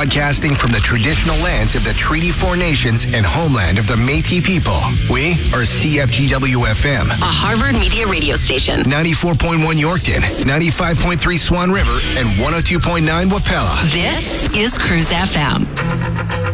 broadcasting from the traditional lands of the Treaty 4 Nations and homeland of the Métis people. We are CFGW-FM, a Harvard Media radio station. 94.1 Yorkton, 95.3 Swan River, and 102.9 Wapella. This is Cruise FM.